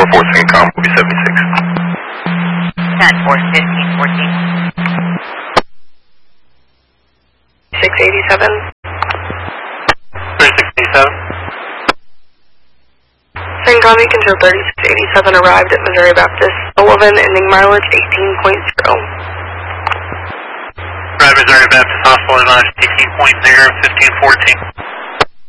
14 com will be 76. 10 for 1514. 687. 3687. Same copy, control 3687 arrived at Missouri Baptist Sullivan, ending mileage 18.0. Missouri Baptist Hospital, 18.0, 1514.